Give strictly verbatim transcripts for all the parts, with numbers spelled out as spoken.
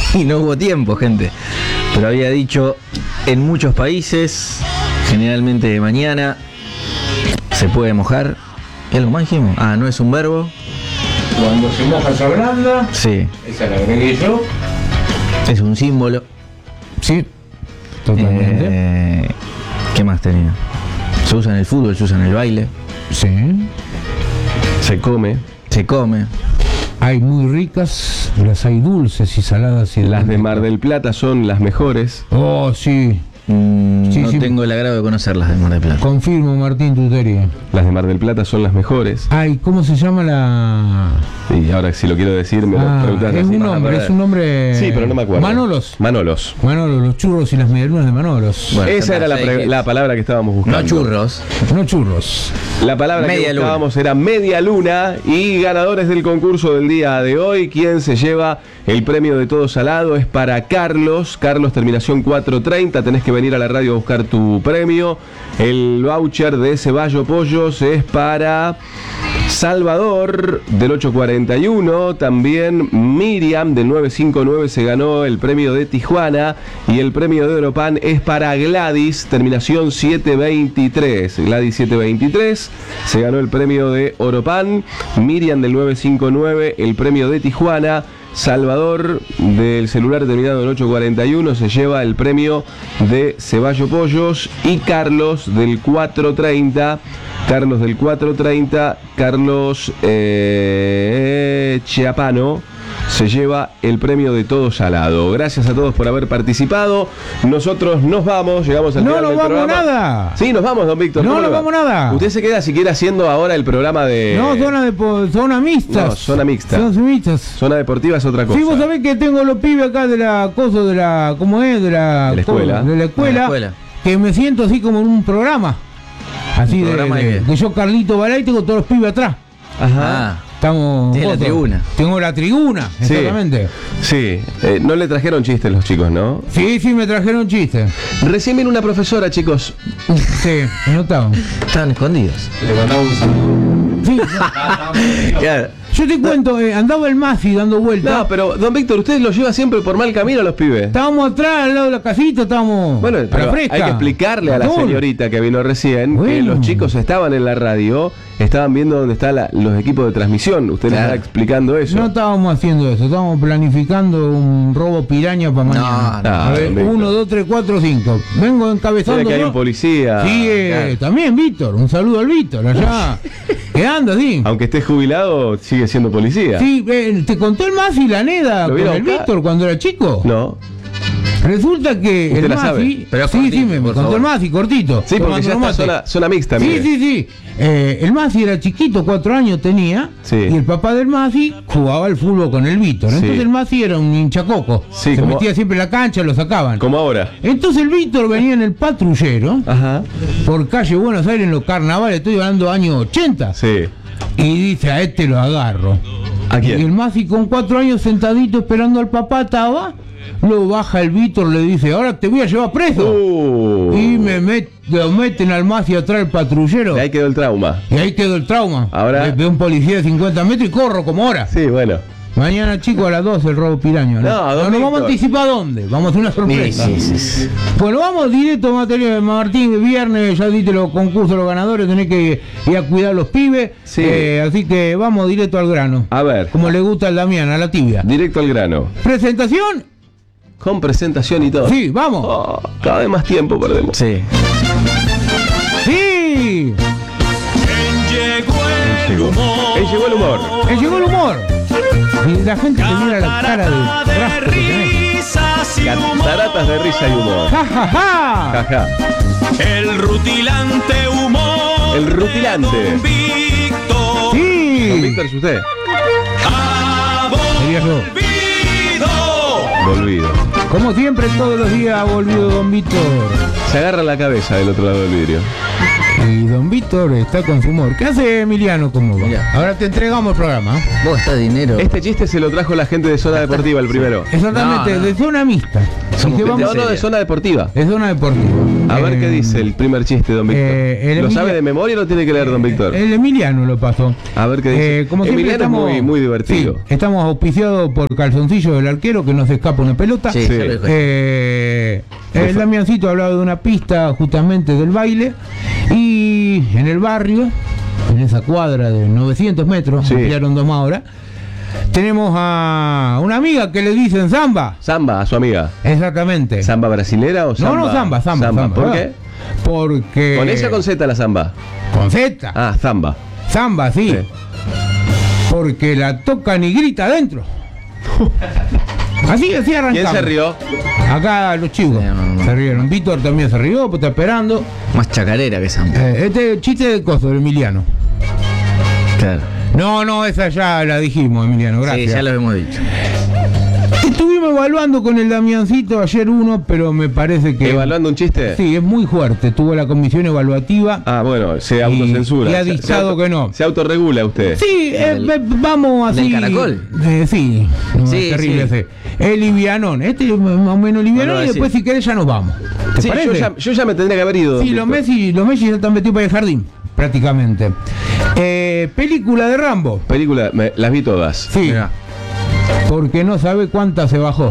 y no hubo tiempo, gente. Pero había dicho, en muchos países, generalmente de mañana, se puede mojar. ¿Y algo más dijimos? Ah, no es un verbo. Cuando se moja se ablanda. Sí. Esa la agregué yo. Es un símbolo. Sí, totalmente. Eh, ¿Qué más tenía? Se usa en el fútbol, se usa en el baile. Sí. Se come. Se come. Hay muy ricas, las hay dulces y saladas. Y Las de Mar del Plata son las mejores. Oh, sí. Mm, Sí, no sí. tengo el agrado de conocerlas de Mar del Plata. Confirmo, Martín, tu teoría. Las de Mar del Plata son las mejores. Ay, ¿cómo se llama la...? Y ahora si lo quiero decir me Ah, lo preguntas es así. un nombre, es un nombre... Sí, pero no me acuerdo. Manolos. Manolos. Manolos, los churros y las medialunas de Manolos. Bueno, Esa era la, seis pre- hits. la palabra que estábamos buscando. No churros. No churros. La palabra Media que luna. buscábamos era media luna. Y ganadores del concurso del día de hoy, quien se lleva el premio de todo salado es para Carlos. Carlos, terminación cuatro treinta. Tenés que venir a la radio a buscar tu premio. El voucher de Ceballo Pollos es para Salvador del ocho cuarenta y uno. También Miriam del nueve cincuenta y nueve se ganó el premio de Tijuana. Y el premio de Oropan es para Gladys, terminación siete veintitrés. Gladys siete veintitrés se ganó el premio de Oropan. Miriam del nueve cincuenta y nueve el premio de Tijuana. Salvador del celular terminado en ocho cuarenta y uno se lleva el premio de Ceballo Pollos. Y Carlos del cuatro treinta. Carlos del cuatro treinta. Carlos eh, Chiapano se lleva el premio de todo salado. Gracias a todos por haber participado. Nosotros nos vamos, llegamos al No final nos del vamos programa. nada. Sí, nos vamos, don Víctor. No ¿Cómo nos le va? vamos nada. Usted se queda si quiere haciendo ahora el programa de... No, zona, de, po- zona mixtas. No, zona mixta. Zona mixtas. Zona deportiva es otra cosa. Sí, vos sabés que tengo los pibes acá de la cosa de la... ¿Cómo es? De la, De la escuela. De la escuela. De la escuela. Que me siento así como en un programa. Así ¿Un de, programa de- de qué? que yo Carlito Balay tengo todos los pibes atrás. Ajá. Ah, Estamos... Tiene la fotos. tribuna. Tengo la tribuna, Sí. exactamente. Sí, eh, no le trajeron chistes los chicos, ¿no? Sí, sí, me trajeron chistes. Recién vino una profesora, chicos. Sí, me notaban. estaban escondidos. Le mandaba un saludo. Sí, Claro. yo te cuento, eh, andaba el Masi dando vueltas. No, pero don Víctor, usted los lleva siempre por mal camino a los pibes. Estábamos atrás, al lado de la casita, estábamos Bueno, a la pero fresca. hay que explicarle a la Azul. señorita que vino recién que Bueno. los chicos estaban en la radio, estaban viendo dónde están la- los equipos de transmisión. Usted les Claro. está explicando eso. No estábamos haciendo eso, estábamos planificando un robo piraña para mañana. no, a ver, don Víctor. uno, dos, tres, cuatro, cinco. Vengo Sabe encabezando. que hay yo. un policía. Sí, eh, Claro. también Víctor, un saludo al Víctor, allá. ¿Qué anda, sí? Aunque esté jubilado, sigue siendo policía. Sí, eh, te contó el Masi la neda ¿Lo con vino a el buscar? Víctor cuando era chico. No. Resulta que Usted el la Masi. sabe. Pero sí, cortito, sí, me, me por contó favor. el Masi, cortito. Sí, porque tomando ya está mate. zona, zona mixta, Sí, mire. sí, sí. Eh, el Masi era chiquito, cuatro años tenía. Sí. Y el papá del Masi jugaba al fútbol con el Víctor. Sí. Entonces el Masi era un hinchacoco. Sí, Se como- metía siempre en la cancha, lo sacaban. Como ahora. Entonces el Víctor venía en el patrullero Ajá. por calle Buenos Aires en los carnavales, estoy hablando años ochenta. Sí. Y dice, a este lo agarro. ¿A quién? Y el Masi con cuatro años sentadito esperando al papá estaba. Lo baja el Víctor, le dice, ahora te voy a llevar preso. Uh. Y me met- lo meten al Masi atrás el patrullero. De ahí quedó el trauma. Y ahí quedó el trauma. Ahora- Ve- Veo un policía de cincuenta metros y corro como ahora. Sí, bueno. Mañana, chicos, a las doce el robo piraño. No, No, don no nos vamos a Víctor. anticipar a dónde. Vamos a hacer una sorpresa. Sí, sí, sí. Bueno, vamos directo, materia Martín, viernes, ya diste los concursos, los ganadores, tenés que ir a cuidar a los pibes. Sí. Eh, así que vamos directo al grano. A ver. Como le gusta al Damián, a la tibia. Directo al grano. ¿Presentación? Con presentación y todo. Sí, vamos. Oh, cada vez más tiempo perdemos. Sí. Sí. Llegó. Él llegó el humor. Eh, llegó el humor. Y la gente te mira la cara de rasco que tenés. Cataratas de risa y humor. ¡Ja, ja, ja! Jaja. El rutilante humor. El rutilante. de Don Víctor. Don Sí. Víctor, ¿es usted? Ha Sería yo. volvido. Volvido. Como siempre, todos los días ha volvido Don Víctor. Se agarra la cabeza del otro lado del vidrio. Y Don Víctor está con su humor. ¿Qué hace Emiliano con vos? Mirá. Ahora te entregamos el programa. Vos estás dinero. Este chiste se lo trajo la gente de Zona Deportiva, el primero. Exactamente, No, no. de zona mixta. Somos Y que gente No, no, de seria. zona deportiva. Es zona deportiva. A ver Eh, qué dice el primer chiste, don Víctor. eh, el ¿Lo Emilia- sabe de memoria o lo tiene que leer, don Víctor? El Emiliano lo pasó. A ver qué dice. Eh, como siempre Emiliano es estamos, muy, muy divertido. sí, estamos auspiciados por Calzoncillo del Arquero, que no se escapa una pelota. Sí, Sí. ya lo dijo. Eh, el Damiancito hablaba de una pista justamente del baile. Y en el barrio, en esa cuadra de novecientos metros, Sí. ampliaron dos más ahora, tenemos a una amiga que le dicen Zamba. Samba, a su amiga. Exactamente. ¿Samba brasilera o samba? No, no, Zamba, Zamba. Zamba, ¿Por ¿verdad? qué? Porque. ¿Con esa o con Z la samba? Con Z. Ah, zamba. Zamba, sí. Sí. Porque la tocan y grita adentro. Así, así arrancamos. ¿Quién se rió? Acá los chicos Sí, no, no. se rieron. Víctor también se rió, pues está esperando. Más chacarera que Samba. Eh, este chiste de coso, de Emiliano. Claro. No, no, esa ya la dijimos, Emiliano, gracias. Sí, ya lo hemos dicho. Estuvimos evaluando con el Damiancito ayer uno, pero me parece que... ¿Evaluando un chiste? Sí, es muy fuerte. Tuvo la comisión evaluativa. Ah, bueno, se autocensura. y ha Se- se dictado auto- que no. Se autorregula usted. Sí, eh, Del- ve- vamos así. del caracol. Eh, sí, no, Sí, es terrible sí. ese. El livianón. Este es más o menos livianón No, no, y después, sí. si querés, ya nos vamos. ¿Te Sí, parece? yo ya, yo ya me tendría que haber ido. don Sí, los Víctor. Messi, los Messi ya están metidos para el jardín, prácticamente. Eh, película de Rambo. Película, me- las vi todas. Sí, Mirá. porque no sabe cuánta se bajó.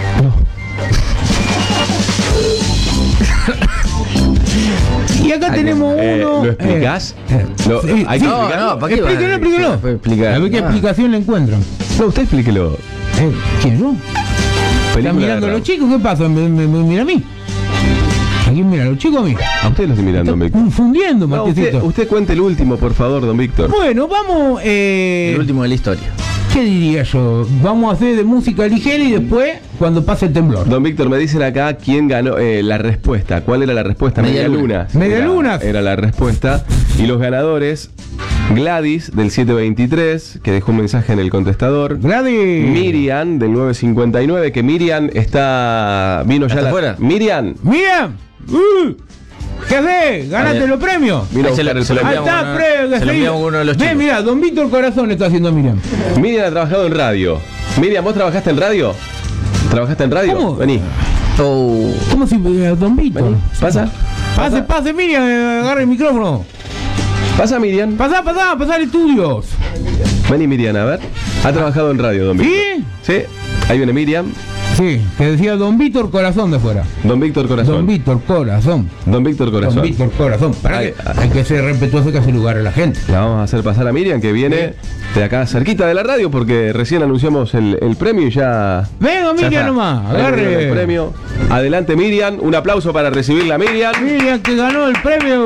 Y acá tenemos Eh, uno. ¿Lo explicás? eh, Lo- sí, hay sí. que No, explicarlo. no, ¿para qué va? Explíquenlo, explíquenlo. Después explicar. A ver qué Ah. explicación le encuentran. No, usted explíquelo. Eh, ¿Quién yo? Película ¿Están de mirando a Rambo. los chicos? ¿Qué pasa? ¿Me, me- me mira a mí? ¿A quién mira? ¿A los chicos o a mí? A usted lo estoy mirando, don Está Víctor. confundiendo, No, Marquesito. usted, usted cuente el último, por favor, don Víctor. Bueno, vamos... Eh, El último de la historia. ¿Qué diría yo? Vamos a hacer de música ligera y después cuando pase el temblor. Don Víctor, me dicen acá quién ganó eh, la respuesta. ¿Cuál era la respuesta? Media luna. Media Era- luna. Era la respuesta. Y los ganadores, Gladys del siete veintitrés, que dejó un mensaje en el contestador. Gladys. Miriam del nueve cincuenta y nueve, que Miriam está... Vino ya ¿Está la... afuera? Miriam. Mira. Uh, ¿Qué haces? ¿Ganaste Ahí- los premios? Vino a Ahí se buscar lo- el se lo Ahí premio. enviamos está, uno- pre- se lo sí. enviamos a uno de los Ve, chicos. mira, don Víctor Corazón está haciendo Miriam. Miriam ha trabajado en radio. Miriam, ¿vos trabajaste en radio? ¿Trabajaste en radio? ¿Cómo? Vení. Oh. ¿Cómo si eh, don Víctor? Vení. ¿Pasa? Pase, pase, Miriam, eh, agarra el micrófono. ¿Pasa, Miriam? Pasá, pasá, pasá al estudios. Vení, Miriam, a ver. Ha trabajado en radio, don ¿Sí? Víctor. Sí. Ahí viene Miriam. Sí, que decía don Víctor Corazón de fuera. Don Víctor Corazón. Don Víctor Corazón. Don Víctor Corazón. Don Víctor Corazón. Para Ay, que ay. hay que ser respetuoso, que hace lugar a la gente. La vamos a hacer pasar a Miriam, que viene de acá cerquita de la radio, porque recién anunciamos el, el premio y ya. Venga, ya Miriam está. nomás, Ahí viene agarre. el premio. Adelante, Miriam. Un aplauso para recibirla, Miriam. Miriam que ganó el premio.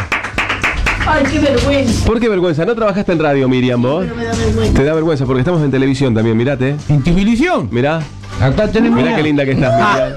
Ay, qué vergüenza. ¿Por qué vergüenza? ¿No trabajaste en radio, Miriam, vos? Pero me da vergüenza. Te da vergüenza porque estamos en televisión también, mirate. Intimilición. Mirá. Acá tenemos. Mirá qué linda que estás, Miriam.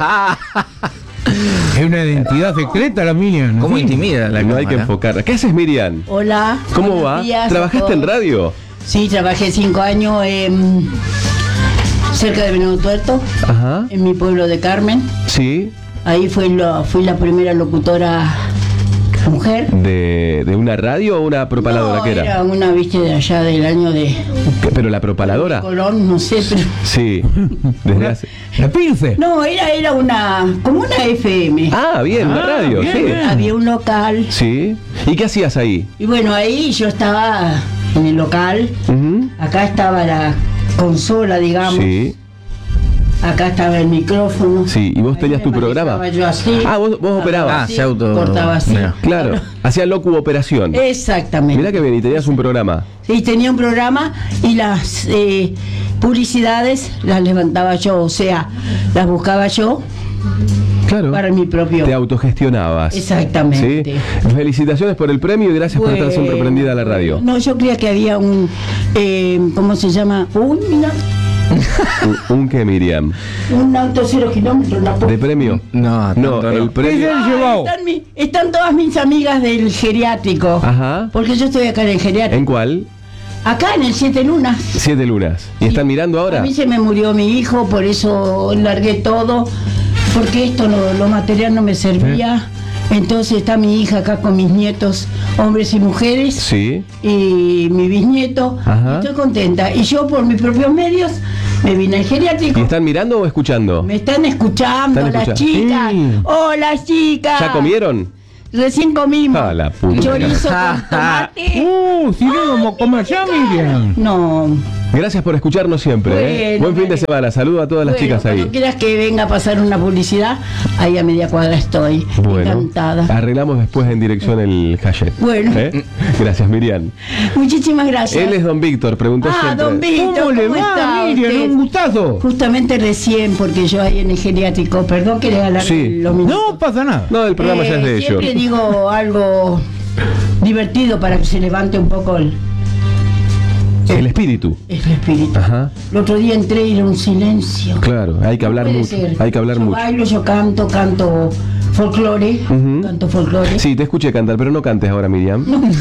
Es una identidad secreta la Miriam. ¿Cómo Sí. intimida la No hay que cámara? enfocarla. ¿Qué haces, Miriam? Hola. ¿Cómo buenos va? días a ¿Trabajaste en todos. radio? Sí, trabajé cinco años en, cerca de Venado Tuerto, Ajá. en mi pueblo de Carmen. Sí. Ahí fui, lo, fui la primera locutora mujer. ¿De, de una radio o una propaladora No, que era? era una, viste, de allá del año de ¿Qué? ¿Pero la propaladora? Colón, no sé, pero... Sí. Desde hace... La Pince. No, era, era una, como una F M. Ah, bien, la Ah, radio, bien, sí. bien. Había un local. Sí. ¿Y qué hacías ahí? Y bueno, ahí yo estaba en el local. Ujú. Acá estaba la consola, digamos. Sí, Acá estaba el micrófono. sí. ¿Y vos Ahí tenías me tu programa? manejaba yo así. Ah, vos, vos operabas. Ah, Sí, se auto. cortaba así. Mira. Claro. Hacías locu operación. Exactamente. Mirá que bien, y tenías un programa. Sí, tenía un programa y las eh, publicidades las levantaba yo, o sea, las buscaba yo Claro. para mi propio. Te autogestionabas. Exactamente. ¿Sí? Felicitaciones por el premio y gracias por estar siempre Bueno, prendida a la radio. No, yo creía que había un, eh, ¿cómo se llama? Uy, mira, ¿Un, un qué, Miriam? un auto cero kilómetros. La ¿De premio? No, No, tanto el no. premio. ¿Qué es el Ah, llevado? están, mi- están todas mis amigas del geriátrico. Ajá. Porque yo estoy acá en el geriátrico. ¿En cuál? Acá en el Siete Lunas. Siete lunas. ¿Y están mirando ahora? A mí se me murió mi hijo, por eso largué todo, porque esto no, lo material no me servía. Entonces está mi hija acá con mis nietos, hombres y mujeres, Sí. y mi bisnieto. Ajá. Estoy contenta. Y yo por mis propios medios me vine al geriátrico. ¿Y están mirando o escuchando? Me están escuchando Están las escuchando. chicas. Sí. Hola chicas. ¿Ya comieron? Recién comimos. Ah, la puta. Chorizo con tomate. Uh, si no vamos a comer ya, Miriam. No. Gracias por escucharnos siempre. ¿eh? Bueno, Buen fin de dale. semana. Saludo a todas las Bueno, chicas ahí. cuando quieras que venga a pasar una publicidad, ahí a media cuadra estoy. Bueno, Encantada. arreglamos después en dirección el Hayet. Bueno. ¿Eh? Gracias, Miriam. Muchísimas gracias. Él es Don Víctor, preguntó Ah, siempre. don Víctor, ¿Cómo le ¿cómo va, está Miriam? usted? Un gustazo. Justamente recién, porque yo ahí en el geriátrico, perdón que le alargue Sí. los minutos. No pasa nada. No, el programa ya es de Eh, ellos. Siempre digo algo divertido para que se levante un poco el, El espíritu. el espíritu. Ajá. El otro día entré y era un silencio. Claro, hay que No hablar puede mucho. ser. Hay que hablar yo mucho. bailo, yo canto, canto folclore, Ujú. canto folclore. Sí, te escuché cantar, pero no cantes ahora, Miriam.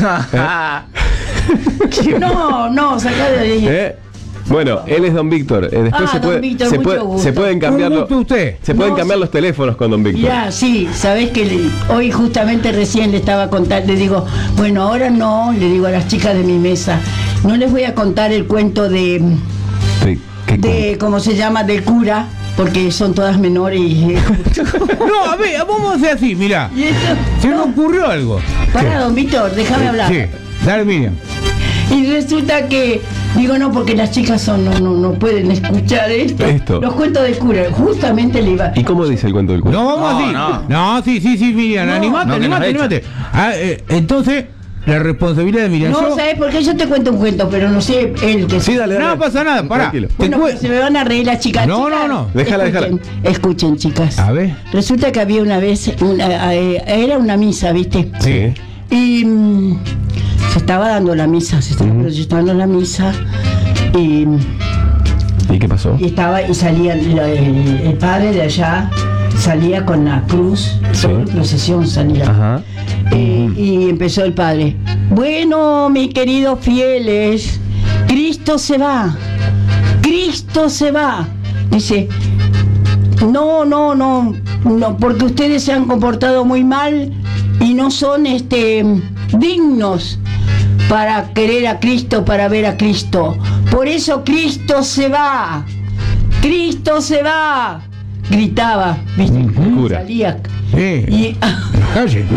No, no, sacá de ahí. ¿Eh? Bueno, él es Don Víctor. Eh, después Ah, se, don puede, Víctor, se, mucho puede- gusto. se pueden cambiar Un los, gusto usted. se pueden No, cambiar sí. los teléfonos con Don Víctor. Ya, sí, sabés que le- hoy justamente recién le estaba contando, le digo, bueno, ahora no, le digo a las chicas de mi mesa, no les voy a contar el cuento de, Sí, ¿qué de ¿cómo se llama?, del cura, porque son todas menores y, No, a ver, vamos a hacer así, mirá. y esto, Se me ocurrió algo. para don Víctor, déjame hablar. Sí, dale, Miriam. Y resulta que, digo, no, porque las chicas son, no, no, no pueden escuchar esto. Esto. Los cuentos del cura, justamente le iba. ¿Y cómo dice el cuento del cuento? No, vamos No, así. no. No, sí, sí, sí, Miriam, No. animate, No, que nos animate, echa. animate. Ah, eh, entonces, la responsabilidad de Miriam. No, yo- ¿sabes por qué? Yo te cuento un cuento, pero no sé él que Sí, dale, dale. No pasa nada, pará. Tranquilo. Te Bueno, cue- pero se me van a reír las chicas. No, Chicas, no, no. Déjala, escuchen, Escuchen, chicas. A ver. Resulta que había una vez, una, eh, era una misa, ¿viste? Sí. Y mm, se estaba dando la misa, se estaba Ujú. proyectando la misa y, ¿Y qué pasó? y estaba y salía la- el, el padre de allá salía con la cruz, Sí. toda la procesión salía. Ajá. Eh, y empezó el padre. Bueno, mis queridos fieles, Cristo se va, Cristo se va. Dice, no, no, no, no, porque ustedes se han comportado muy mal y no son este dignos para querer a Cristo, para ver a Cristo. Por eso Cristo se va, Cristo se va, gritaba, ¿viste? El cura. Salía. Sí. Y Calle.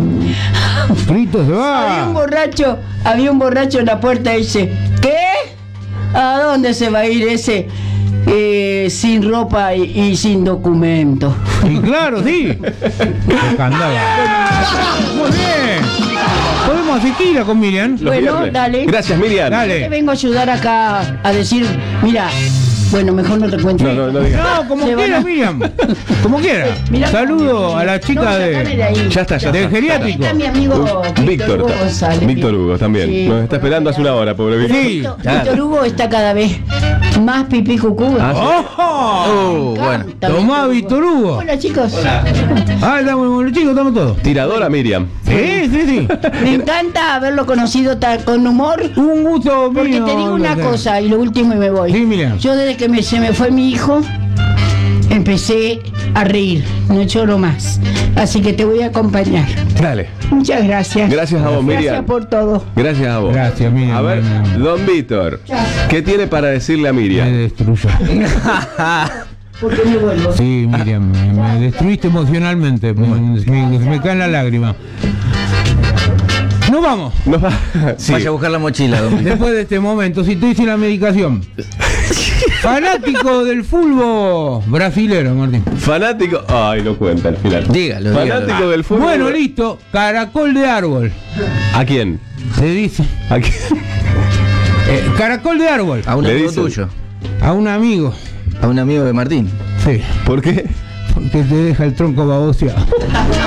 Frito se había un va. borracho, había un borracho en la puerta y dice, ¿qué? ¿A dónde se va a ir ese eh, sin ropa y, y sin documento? Y claro, sí. Andaba. Muy bien. Podemos hacer tira con Miriam. Los Bueno, viernes. dale. Gracias, Miriam. Dale. Te vengo a ayudar acá a decir, mira, bueno, mejor no te cuento. No, no, no digas. No, como Se van quiera, a- Miriam. Como quiera. Mirá Saludo cómo- a la chica No, sacame de de. ahí. Ya está, ya Del está. geriátrico. Está mi amigo Víctor, Víctor Hugo González. Víctor Hugo también. Sí. Nos está esperando hace una hora, pobre Víctor. Sí. Víctor Víctor Hugo está cada vez más pipí cucú. Ah, sí. ¡Ojo! Oh, bueno. Tomá, Víctor Hugo. Hola chicos. Ah, estamos los chicos, estamos todos. Tiradora Miriam. Sí, sí, sí. Me encanta haberlo conocido tan, con humor. Un gusto Porque mío, te digo una Blanca. cosa y lo último y me voy. Sí, mira. Yo desde que me- se me fue mi hijo, empecé a reír, no lloro más. Así que te voy a acompañar. Dale. Muchas gracias. Gracias a vos, Miriam. Gracias por todo. Gracias a vos. Gracias, Miriam. A ver, Miriam. don Víctor, ¿qué tiene para decirle a Me Miriam? destruyó. Porque me vuelvo. Sí, Miriam, me, me destruiste emocionalmente. Me, me- me caen las lágrimas. Nos vamos. Nos va- Sí. Vaya a buscar la mochila, don Víctor. Después de este momento, si estoy sin la medicación. Fanático del fútbol brasilero, Martín. Fanático. Ay, no cuenta al final. Dígalo, Fanático dígalo. del fútbol. Bueno, listo. Caracol de árbol. ¿A quién? Se dice. ¿A quién? Eh, caracol de árbol. A un Le amigo dicen. tuyo. A un amigo. A un amigo de Martín. Sí. ¿Por qué? Porque te deja el tronco baboseado.